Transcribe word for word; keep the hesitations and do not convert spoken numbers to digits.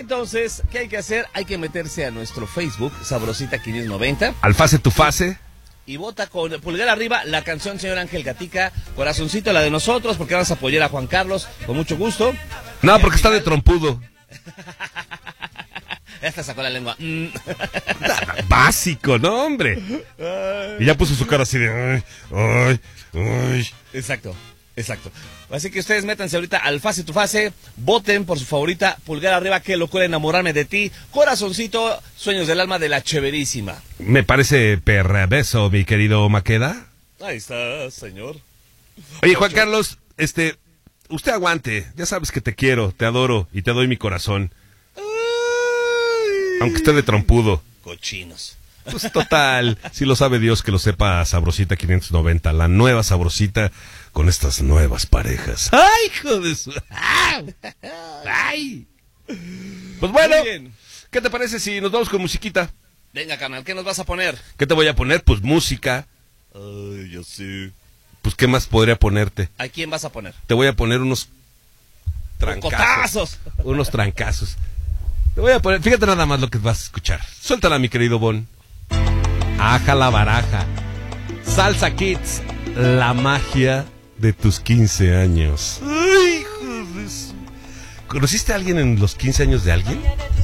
Entonces, ¿qué hay que hacer? Hay que meterse a nuestro Facebook, Sabrosita quinientos noventa. Al fase tu fase. Y vota con pulgar arriba la canción Señor Ángel Gatica, corazoncito la de nosotros, porque vamos a apoyar a Juan Carlos con mucho gusto. No, porque está de trompudo. Esta sacó la lengua. Mm. Básico, ¿no, hombre? Y ya puso su cara así de... Ay, ay, ay. Exacto, exacto. Así que ustedes métanse ahorita al fase tu fase, voten por su favorita, pulgar arriba, qué locura enamorarme de ti, corazoncito, sueños del alma de la chéverísima. Me parece perrabeso, mi querido Maqueda. Ahí está, señor. Oye, Juan Carlos, este, usted aguante, ya sabes que te quiero, te adoro y te doy mi corazón. Ay. Aunque esté de trompudo. Cochinos. Pues total, si lo sabe Dios, que lo sepa Sabrosita quinientos noventa, la nueva Sabrosita con estas nuevas parejas. ¡Ay, hijo de su... ¡Ay! Pues bueno, ¿qué te parece si nos vamos con musiquita? Venga, canal, ¿qué nos vas a poner? ¿Qué te voy a poner? Pues música. Ay, yo sé. Pues ¿qué más podría ponerte? ¿A quién vas a poner? Te voy a poner unos trancazos. ¡Cotazos! Unos trancazos. Te voy a poner, fíjate nada más lo que vas a escuchar. Suéltala, mi querido Bon. Aja la baraja. Salsa Kids, la magia de tus quince años. Ay, hijo de su... ¿Conociste a alguien en los quince años de alguien?